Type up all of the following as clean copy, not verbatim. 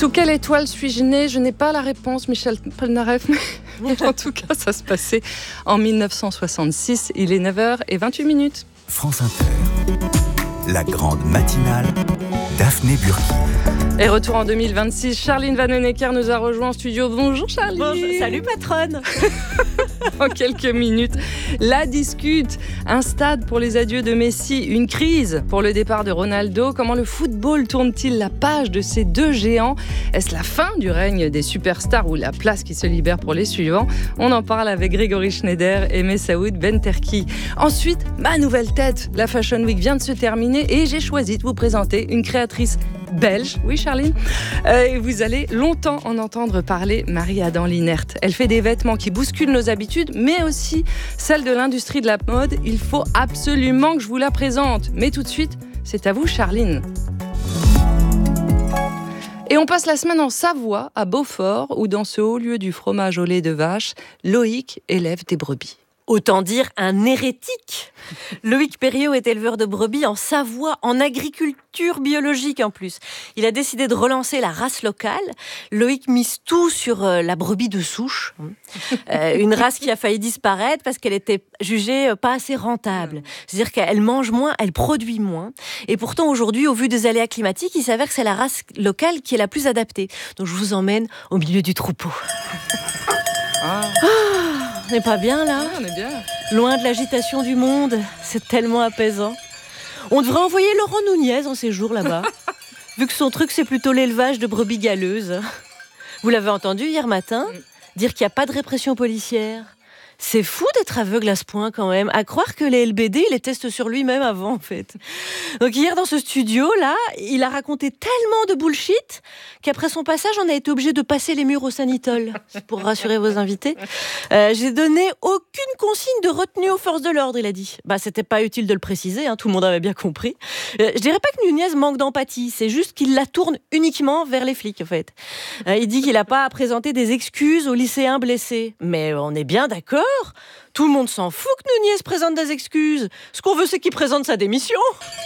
Sous quelle étoile suis-je né ? Je n'ai pas la réponse, Michel Polnareff. Mais en tout cas, ça se passait en 1966. Il est 9h28. France Inter, la grande matinale, Daphné Burki. Et retour en 2026, Charline Vanhoenacker nous a rejoint en studio. Bonjour Charline. Bonjour, salut patronne. En quelques minutes, la discute. Un stade pour les adieux de Messi, une crise pour le départ de Ronaldo. Comment le football tourne-t-il la page de ces deux géants ? Est-ce la fin du règne des superstars ou la place qui se libère pour les suivants ? On en parle avec Grégory Schneider et Messaoud Benterki. Ensuite, ma nouvelle tête. La Fashion Week vient de se terminer et j'ai choisi de vous présenter une créatrice belge, oui Charline, et vous allez longtemps en entendre parler, Marie-Adam Linert. Elle fait des vêtements qui bousculent nos habitudes, mais aussi celles de l'industrie de la mode. Il faut absolument que je vous la présente. Mais tout de suite, c'est à vous Charline. Et on passe la semaine en Savoie, à Beaufort, où dans ce haut lieu du fromage au lait de vache, Loïc élève des brebis. Autant dire un hérétique. Loïc Perriot est éleveur de brebis en Savoie, en agriculture biologique en plus. Il a décidé de relancer la race locale. Loïc mise tout sur la brebis de souche. Une race qui a failli disparaître parce qu'elle était jugée pas assez rentable. C'est-à-dire qu'elle mange moins, elle produit moins. Et pourtant aujourd'hui, au vu des aléas climatiques, il s'avère que c'est la race locale qui est la plus adaptée. Donc je vous emmène au milieu du troupeau. On n'est pas bien là ? Ah, on est bien. Loin de l'agitation du monde, c'est tellement apaisant. On devrait envoyer Laurent Nunez en séjour là-bas, vu que son truc c'est plutôt l'élevage de brebis galeuses. Vous l'avez entendu hier matin dire qu'il n'y a pas de répression policière. C'est fou d'être aveugle à ce point quand même, à croire que les LBD, il les testent sur lui-même avant en fait. Donc hier dans ce studio-là, il a raconté tellement de bullshit qu'après son passage, on a été obligé de passer les murs au Sanitol, pour rassurer vos invités. J'ai donné aucune consigne de retenue aux forces de l'ordre, il a dit. C'était pas utile de le préciser, tout le monde avait bien compris. Je dirais pas que Nunez manque d'empathie, c'est juste qu'il la tourne uniquement vers les flics en fait. Il dit qu'il n'a pas à présenter des excuses aux lycéens blessés. Mais on est bien d'accord. Tout le monde s'en fout que Nunez présente des excuses. Ce qu'on veut, c'est qu'il présente sa démission.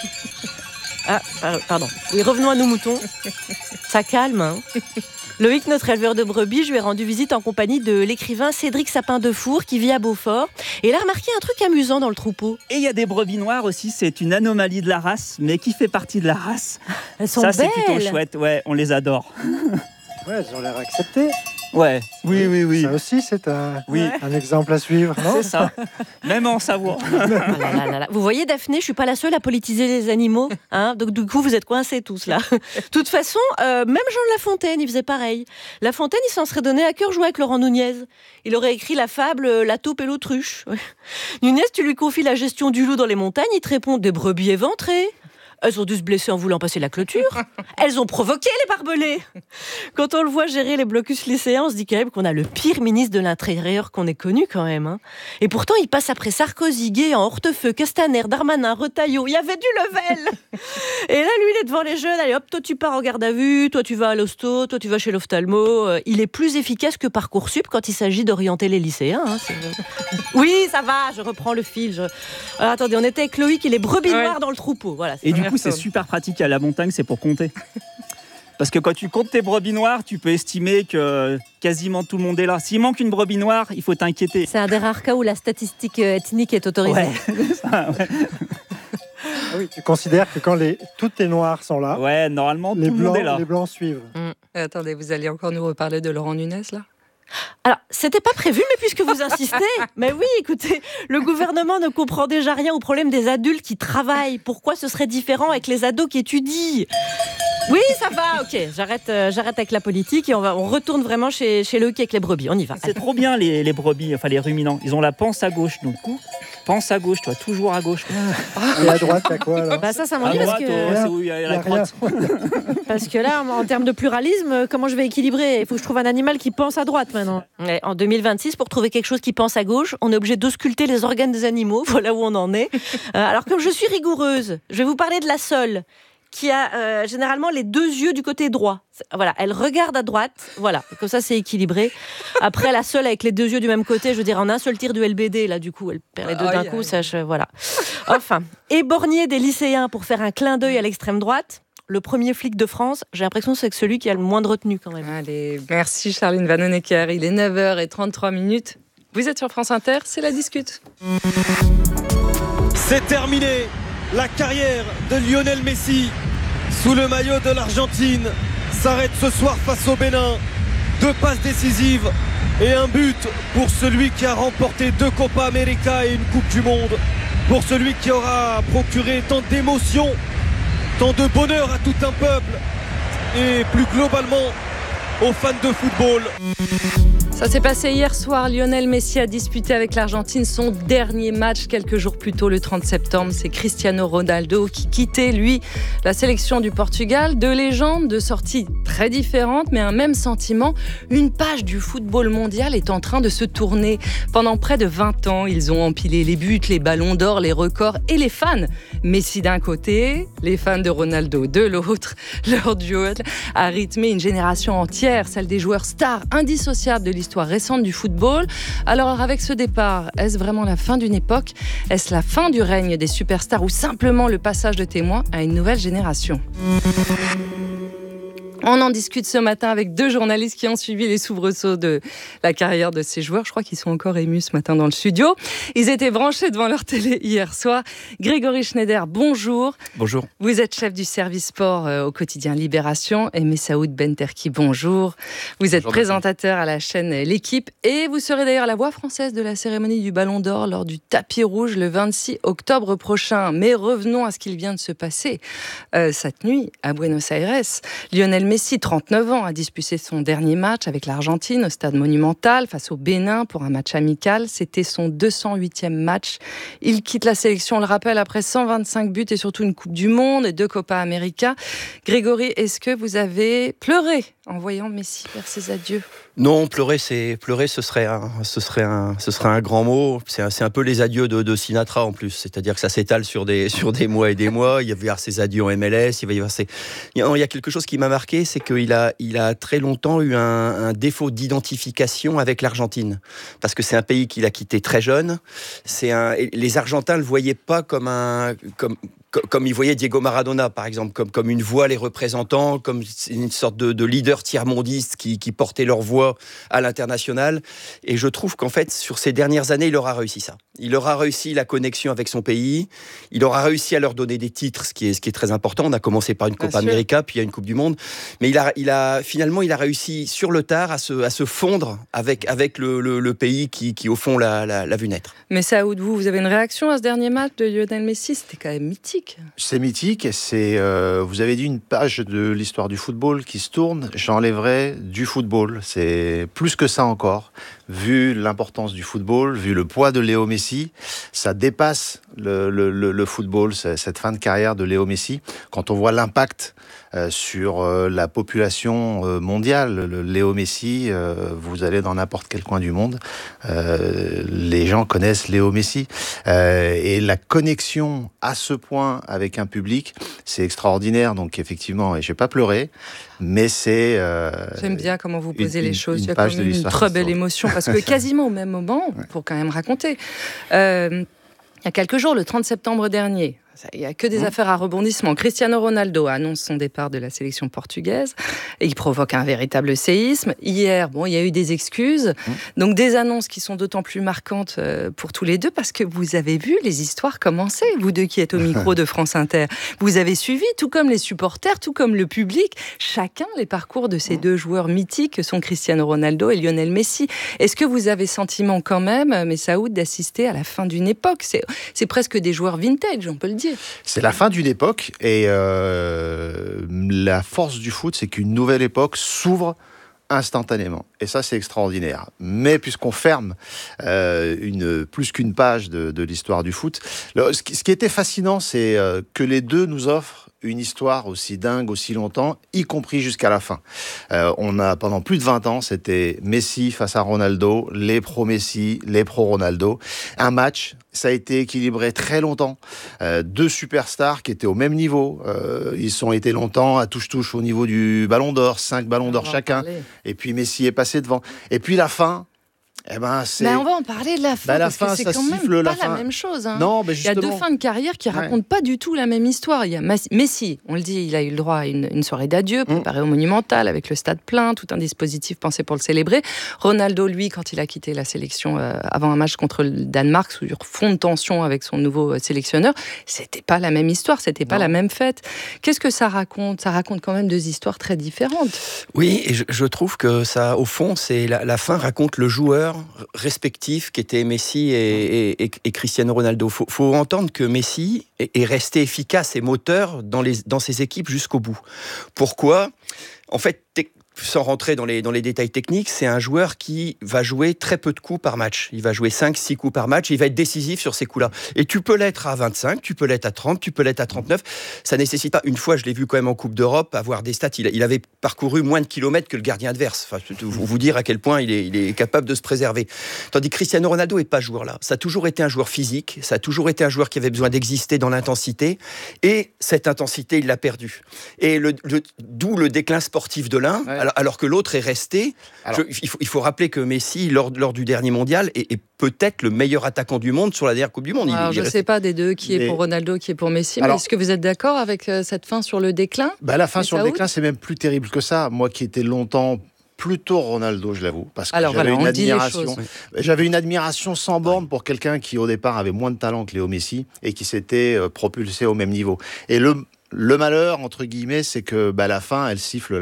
Pardon. Oui, revenons à nos moutons. Ça calme, Loïc, notre éleveur de brebis, je lui ai rendu visite en compagnie de l'écrivain Cédric Sapin-Defour qui vit à Beaufort. Et il a remarqué un truc amusant dans le troupeau. Et il y a des brebis noires aussi, c'est une anomalie de la race, mais qui fait partie de la race. Elles sont belles. Ça, c'est plutôt chouette, ouais, on les adore. Ouais, elles ont l'air acceptées. Ouais, oui. Ça aussi, c'est un exemple à suivre, non ? C'est ça, même en Savoie. Vous voyez, Daphné, je suis pas la seule à politiser les animaux. Donc du coup, vous êtes coincés tous là. De toute façon, même Jean de La Fontaine, il faisait pareil. La Fontaine, il s'en serait donné à cœur jouer avec Laurent Nunez. Il aurait écrit la fable La taupe et l'autruche. Nunez, tu lui confies la gestion du loup dans les montagnes, il te répond des brebis éventrées. Elles ont dû se blesser en voulant passer la clôture. Elles ont provoqué les barbelés. Quand on le voit gérer les blocus lycéens, on se dit quand même qu'on a le pire ministre de l'Intérieur qu'on ait connu quand même. Et pourtant, il passe après Sarkozy, Guéant, Hortefeux, Castaner, Darmanin, Retailleau. Il y avait du level. Et là, lui, il est devant les jeunes. Allez hop, toi tu pars en garde à vue, toi tu vas à l'hosto, toi tu vas chez l'ophtalmo. Il est plus efficace que Parcoursup quand il s'agit d'orienter les lycéens. Oui, ça va, je reprends le fil. Alors, attendez, on était avec Loïc et les brebis noires dans le troupeau. Voilà. Et du coup, c'est super pratique à la montagne, c'est pour compter. Parce que quand tu comptes tes brebis noires, tu peux estimer que quasiment tout le monde est là. S'il manque une brebis noire, il faut t'inquiéter. C'est un des rares cas où la statistique ethnique est autorisée. Ouais. Oui, tu considères que quand toutes les noirs sont là, normalement, tout le monde est là. Les blancs suivent. Attendez, vous allez encore nous reparler de Laurent Nunez, là ? Alors, c'était pas prévu, mais puisque vous insistez, mais oui, écoutez, le gouvernement ne comprend déjà rien au problème des adultes qui travaillent. Pourquoi ce serait différent avec les ados qui étudient ? Oui, ça va, ok, j'arrête avec la politique et on retourne vraiment chez Loïc avec les brebis, on y va. C'est trop bien les brebis, enfin les ruminants. Ils ont la panse à gauche, donc pense à gauche, toi, toujours à gauche. Et à droite, t'as quoi alors ? Ça m'ennuie parce que... c'est où il y a la crotte. Parce que là, en termes de pluralisme, comment je vais équilibrer ? Il faut que je trouve un animal qui pense à droite maintenant. Ouais, en 2026, pour trouver quelque chose qui pense à gauche, on est obligé d'ausculter les organes des animaux, voilà où on en est. Alors comme je suis rigoureuse, je vais vous parler de la sole, qui a généralement les deux yeux du côté droit. Voilà, elle regarde à droite, voilà, comme ça c'est équilibré. Après, la seule avec les deux yeux du même côté, je veux dire en un seul tir du LBD, là du coup, elle perd les deux d'un coup, voilà. Enfin, éborgner des lycéens pour faire un clin d'œil à l'extrême droite, le premier flic de France, j'ai l'impression que c'est celui qui a le moins de retenue quand même. Allez, merci Charline Vanhoenacker. Il est 9h33. Vous êtes sur France Inter, c'est la discute. C'est terminé. La carrière de Lionel Messi sous le maillot de l'Argentine s'arrête ce soir face au Bénin. 2 passes décisives et un but pour celui qui a remporté 2 Copa América et une Coupe du Monde. Pour celui qui aura procuré tant d'émotions, tant de bonheur à tout un peuple et plus globalement aux fans de football. Ça s'est passé hier soir. Lionel Messi a disputé avec l'Argentine son dernier match quelques jours plus tôt, le 30 septembre. C'est Cristiano Ronaldo qui quittait, lui, la sélection du Portugal. 2 légendes, 2 sorties très différentes, mais un même sentiment. Une page du football mondial est en train de se tourner. Pendant près de 20 ans, ils ont empilé les buts, les ballons d'or, les records et les fans. Messi d'un côté, les fans de Ronaldo de l'autre. Leur duel a rythmé une génération entière, celle des joueurs stars indissociables de l'histoire récente du football. Alors avec ce départ, est-ce vraiment la fin d'une époque ? Est-ce la fin du règne des superstars ou simplement le passage de témoin à une nouvelle génération ? On en discute ce matin avec 2 journalistes qui ont suivi les soubresauts de la carrière de ces joueurs. Je crois qu'ils sont encore émus ce matin dans le studio. Ils étaient branchés devant leur télé hier soir. Grégory Schneider, bonjour. Bonjour. Vous êtes chef du service sport au quotidien Libération. Et Messaoud Benterki, bonjour. Vous êtes présentateur à la chaîne L'Équipe. Et vous serez d'ailleurs la voix française de la cérémonie du Ballon d'Or lors du tapis rouge le 26 octobre prochain. Mais revenons à ce qu'il vient de se passer cette nuit à Buenos Aires. Lionel Messi, 39 ans, a disputé son dernier match avec l'Argentine au stade Monumental face au Bénin pour un match amical. C'était son 208e match. Il quitte la sélection, on le rappelle, après 125 buts et surtout une Coupe du Monde et 2 Copa América. Grégory, est-ce que vous avez pleuré en voyant Messi faire ses adieux ? Non, pleurer, ce serait un grand mot. C'est un peu les adieux de Sinatra en plus. C'est-à-dire que ça s'étale sur des mois et des mois. Il va y avoir ses adieux en MLS. Il y a quelque chose qui m'a marqué, c'est qu'il a très longtemps eu un défaut d'identification avec l'Argentine. Parce que c'est un pays qu'il a quitté très jeune. Les Argentins le voyaient pas comme ils voyaient Diego Maradona, par exemple, comme une voix les représentant, comme une sorte de leader tiers-mondiste qui portait leur voix à l'international. Et je trouve qu'en fait, sur ces dernières années, il aura réussi ça. Il aura réussi la connexion avec son pays. Il aura réussi à leur donner des titres, ce qui est très important. On a commencé par une Copa América, puis il y a une Coupe du Monde. Mais finalement, il a réussi sur le tard à se fondre avec le pays qui au fond, l'a vu naître. Mais Saoud, vous avez une réaction à ce dernier match de Lionel Messi ? C'était quand même mythique. C'est mythique. Vous avez dit une page de l'histoire du football qui se tourne. J'enlèverais du football. C'est plus que ça encore. Vu l'importance du football, vu le poids de Léo Messi, ça dépasse le football, cette fin de carrière de Léo Messi. Quand on voit l'impact sur la population mondiale, Léo Messi, vous allez dans n'importe quel coin du monde, les gens connaissent Léo Messi. Et la connexion à ce point avec un public, c'est extraordinaire. Donc effectivement, et je n'ai pas pleuré, mais c'est... J'aime bien comment vous posez les choses. Il y a quand même une très belle émotion, parce que quasiment au même moment, pour quand même raconter, il y a quelques jours, le 30 septembre dernier, il n'y a que des affaires à rebondissement. Cristiano Ronaldo annonce son départ de la sélection portugaise et il provoque un véritable séisme. Hier, il y a eu des excuses, donc des annonces qui sont d'autant plus marquantes pour tous les deux parce que vous avez vu les histoires commencer, vous deux qui êtes au micro de France Inter. Vous avez suivi, tout comme les supporters, tout comme le public, chacun les parcours de ces 2 joueurs mythiques que sont Cristiano Ronaldo et Lionel Messi. Est-ce que vous avez sentiment quand même, Messaoud, d'assister à la fin d'une époque ? C'est presque des joueurs vintage, on peut le dire. C'est la fin d'une époque et la force du foot, c'est qu'une nouvelle époque s'ouvre instantanément. Et ça, c'est extraordinaire. Mais puisqu'on ferme plus qu'une page de l'histoire du foot, ce qui était fascinant, c'est que les deux nous offrent une histoire aussi dingue, aussi longtemps, y compris jusqu'à la fin. On a, pendant plus de 20 ans, c'était Messi face à Ronaldo, les pro-Messi, les pro-Ronaldo. Un match, ça a été équilibré très longtemps. 2 superstars qui étaient au même niveau. Ils ont été longtemps à touche-touche au niveau du Ballon d'Or, 5 Ballons d'Or chacun. Et puis Messi est passé devant. Et puis la fin, Eh ben, on va en parler de la fin, la parce fin, que c'est ça quand même siffle pas la fin. la même chose. Hein. Non, mais il y a justement. 2 fins de carrière qui racontent pas du tout la même histoire. Il y a Messi, on le dit, il a eu le droit à une soirée d'adieu préparée au Monumental avec le stade plein, tout un dispositif pensé pour le célébrer. Ronaldo, lui, quand il a quitté la sélection avant un match contre le Danemark, sous fond de tension avec son nouveau sélectionneur, c'était pas la même histoire, c'était pas la même fête. Qu'est-ce que ça raconte ? Ça raconte quand même 2 histoires très différentes. Oui, et je trouve que ça, au fond, c'est la fin raconte le joueur respectif qui était Messi et Cristiano Ronaldo. Faut entendre que Messi est resté efficace et moteur dans ses équipes jusqu'au bout. Pourquoi ? En fait, sans rentrer dans les détails techniques, c'est un joueur qui va jouer très peu de coups par match. Il va jouer 5-6 coups par match, il va être décisif sur ces coups-là. Et tu peux l'être à 25, tu peux l'être à 30, tu peux l'être à 39. Ça nécessite pas, une fois, je l'ai vu quand même en Coupe d'Europe, avoir des stats, il avait parcouru moins de kilomètres que le gardien adverse. Enfin, vous dire à quel point il est capable de se préserver. Tandis que Cristiano Ronaldo n'est pas ce joueur-là. Ça a toujours été un joueur physique, ça a toujours été un joueur qui avait besoin d'exister dans l'intensité, et cette intensité, il l'a perdue. Et d'où le déclin sportif de l'un, alors que l'autre est resté. Il faut rappeler que Messi, lors du dernier mondial, est peut-être le meilleur attaquant du monde sur la dernière Coupe du Monde. Alors, je ne sais pas des deux qui est pour Ronaldo, qui est pour Messi, mais est-ce que vous êtes d'accord avec cette fin sur le déclin ? La fin sur le déclin, c'est même plus terrible que ça. Moi qui étais longtemps plutôt Ronaldo, je l'avoue, parce que j'avais une admiration sans borne pour quelqu'un qui, au départ, avait moins de talent que Léo Messi et qui s'était propulsé au même niveau. Et le malheur, entre guillemets, c'est que la fin, elle siffle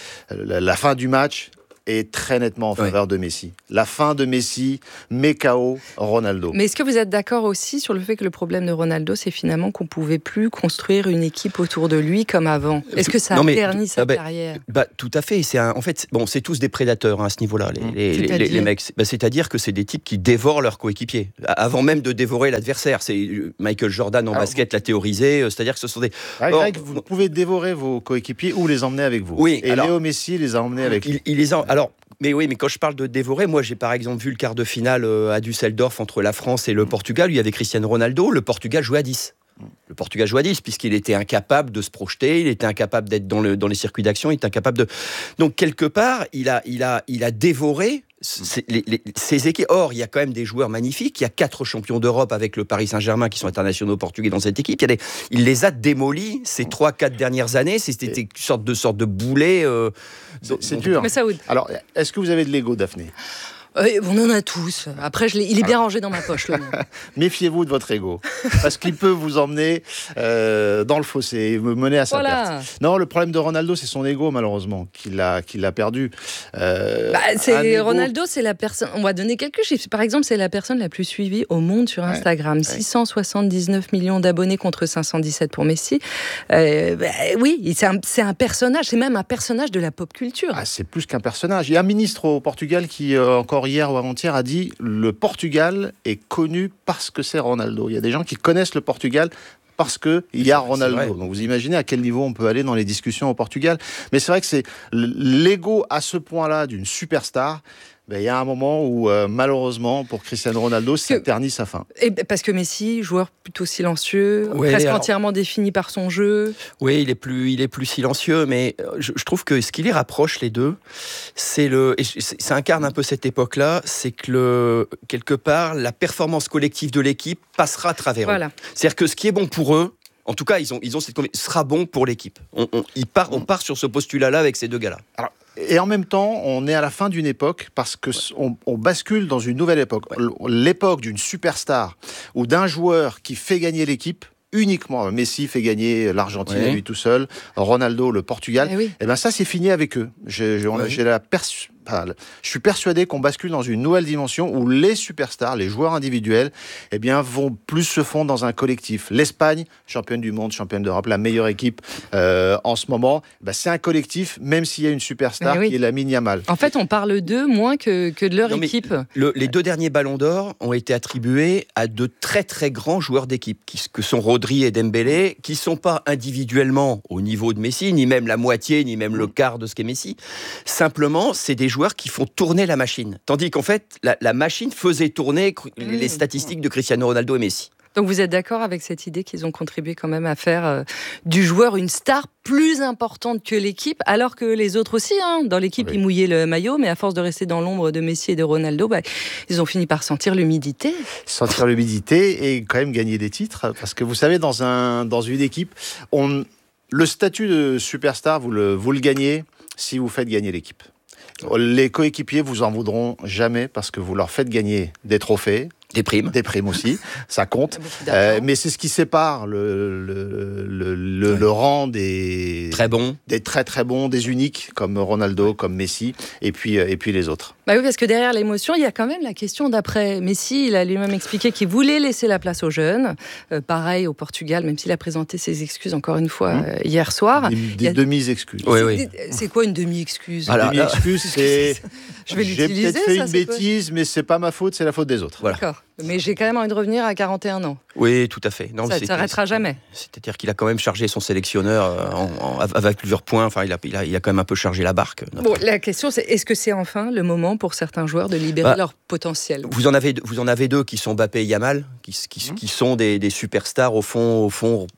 la fin du match est très nettement en faveur de Messi. La fin de Messi met KO Ronaldo. Mais est-ce que vous êtes d'accord aussi sur le fait que le problème de Ronaldo, c'est finalement qu'on ne pouvait plus construire une équipe autour de lui comme avant ? Est-ce que ça a terni sa carrière ? Tout à fait. C'est tous des prédateurs à ce niveau-là, les mecs. C'est-à-dire que c'est des types qui dévorent leurs coéquipiers, avant même de dévorer l'adversaire. C'est Michael Jordan en basket l'a théorisé, c'est-à-dire que ce sont des... Greg, vous pouvez dévorer vos coéquipiers ou les emmener avec vous. Oui, Léo Messi les a emmenés avec lui. Mais quand je parle de dévorer, moi j'ai par exemple vu le quart de finale à Düsseldorf entre la France et le Portugal, où il y avait Cristiano Ronaldo, le Portugal jouait à 10. Le Portugal jouait à 10, puisqu'il était incapable de se projeter, il était incapable d'être dans les circuits d'action, il était incapable de... Donc quelque part, il a dévoré ces équipes. Or, il y a quand même des joueurs magnifiques. Il y a 4 champions d'Europe avec le Paris Saint-Germain qui sont internationaux portugais dans cette équipe. Il les a démolis ces 3-4 dernières années. C'était une sorte de boulet. C'est dur. Mais Saoud. Alors, est-ce que vous avez de l'ego, Daphné ? On en a tous. Après, il est bien rangé dans ma poche, le mien. Méfiez-vous de votre ego, parce qu'il peut vous emmener dans le fossé et vous mener à sa perte. Non, le problème de Ronaldo, c'est son ego, malheureusement, qu'il a perdu. Ronaldo, c'est la personne... On va donner quelques chiffres. Par exemple, c'est la personne la plus suivie au monde sur Instagram. 679 millions d'abonnés contre 517 pour Messi. Oui, c'est un personnage. C'est même un personnage de la pop culture. C'est plus qu'un personnage. Il y a un ministre au Portugal qui, encore hier ou avant-hier, a dit « Le Portugal est connu parce que c'est Ronaldo ». Il y a des gens qui connaissent le Portugal parce qu'il y a Ronaldo. Donc vous imaginez à quel niveau on peut aller dans les discussions au Portugal. Mais c'est vrai que c'est l'ego à ce point-là d'une superstar. Il y a un moment où, malheureusement, pour Cristiano Ronaldo, ça ternit sa fin. Et parce que Messi, joueur plutôt silencieux, presque entièrement défini par son jeu. Oui, il est plus silencieux, mais je trouve que ce qui les rapproche, les deux, ça incarne un peu cette époque-là, c'est que quelque part, la performance collective de l'équipe passera à travers eux. C'est-à-dire que ce qui est bon pour eux, en tout cas, ils ont cette conviction, sera bon pour l'équipe. On part sur ce postulat-là avec ces deux gars-là. Alors, et en même temps, on est à la fin d'une époque parce que on bascule dans une nouvelle époque. L'époque d'une superstar ou d'un joueur qui fait gagner l'équipe uniquement. Messi fait gagner l'Argentine à lui tout seul, Ronaldo le Portugal. Et ça, c'est fini avec eux. Je suis persuadé qu'on bascule dans une nouvelle dimension où les superstars, les joueurs individuels, vont plus se fondre dans un collectif. L'Espagne, championne du monde, championne d'Europe, la meilleure équipe en ce moment, c'est un collectif, même s'il y a une superstar qui est Lamine Yamal. En fait, on parle d'eux moins que de leur équipe. Les 2 derniers ballons d'or ont été attribués à de très très grands joueurs d'équipe, que sont Rodri et Dembélé, qui ne sont pas individuellement au niveau de Messi, ni même la moitié, ni même le quart de ce qu'est Messi. Simplement, c'est des joueurs qui font tourner la machine. Tandis qu'en fait, la machine faisait tourner les statistiques de Cristiano Ronaldo et Messi. Donc vous êtes d'accord avec cette idée qu'ils ont contribué quand même à faire du joueur une star plus importante que l'équipe, alors que les autres aussi, dans l'équipe, ils mouillaient le maillot, mais à force de rester dans l'ombre de Messi et de Ronaldo, ils ont fini par sentir l'humidité. Sentir l'humidité et quand même gagner des titres, parce que vous savez, dans une équipe, le statut de superstar, vous le gagnez si vous faites gagner l'équipe. Les coéquipiers vous en voudront jamais parce que vous leur faites gagner des trophées. Des primes aussi, ça compte. Mais c'est ce qui sépare le rang des très bons, des très très bons, des uniques comme Ronaldo, comme Messi, et puis les autres. Bah oui, parce que derrière l'émotion, il y a quand même la question d'après. Messi, il a lui-même expliqué qu'il voulait laisser la place aux jeunes. Pareil au Portugal, même s'il a présenté ses excuses encore une fois hier soir. Des demi-excuses. Oui. C'est quoi une demi-excuse ? Une demi-excuse, c'est... Je vais l'utiliser, j'ai peut-être fait une bêtise, mais c'est pas ma faute, c'est la faute des autres. Voilà. D'accord. Mais j'ai quand même envie de revenir à 41 ans. Oui, tout à fait. Non, ça ne s'arrêtera jamais. C'est-à-dire qu'il a quand même chargé son sélectionneur avec plusieurs points. Enfin, il a quand même un peu chargé la barque. Bon, la question, c'est est-ce que c'est enfin le moment pour certains joueurs de libérer leur potentiel ? Vous en avez deux qui sont Mbappé et Yamal, qui sont des superstars au fond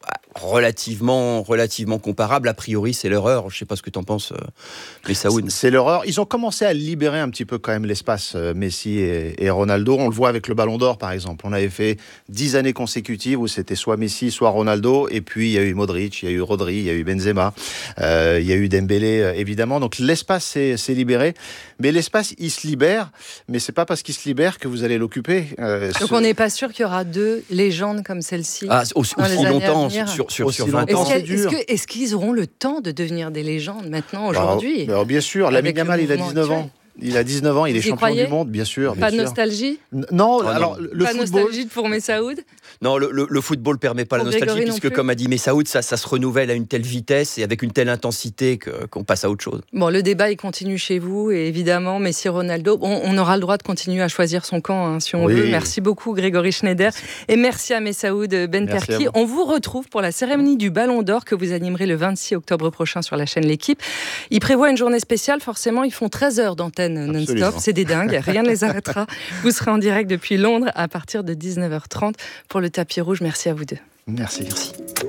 relativement comparables. A priori, c'est l'erreur. Je ne sais pas ce que tu en penses, Messaoud. C'est l'erreur. Ils ont commencé à libérer un petit peu quand même l'espace, Messi et Ronaldo. On le voit avec le Ballon d'Or, par exemple. On avait fait 10 années consécutives où c'était soit Messi, soit Ronaldo. Et puis, il y a eu Modric, il y a eu Rodri, il y a eu Benzema, il y a eu Dembélé, évidemment. Donc, l'espace s'est libéré. Mais l'espace, il se libère. Mais c'est pas parce qu'il se libère que vous allez l'occuper. Donc, on n'est pas sûr qu'il y aura deux légendes comme celle-ci. Aussi longtemps, sur 20 ans. Est-ce qu'ils auront le temps de devenir des légendes maintenant, aujourd'hui ? Bien sûr. Lamine Yamal, il a 19 ans. Il a 19 ans, il est champion du monde, bien sûr. Pas de nostalgie ? Non, alors le pas football... nostalgie pour Messaoud ? Non, le football ne permet pas la nostalgie, puisque comme a dit Messaoud, ça se renouvelle à une telle vitesse et avec une telle intensité qu'on passe à autre chose. Bon, le débat, il continue chez vous, et évidemment, Messi, Ronaldo, on aura le droit de continuer à choisir son camp, si on veut. Merci beaucoup, Grégory Schneider, et merci à Messaoud Benterki. On vous retrouve pour la cérémonie du Ballon d'Or que vous animerez le 26 octobre prochain sur la chaîne L'Équipe. Ils prévoient une journée spéciale, forcément, ils font 13 heures d'antenne non-stop. C'est des dingues, rien ne les arrêtera. Vous serez en direct depuis Londres à partir de 19h30 pour le tapis rouge. Merci à vous deux. Merci.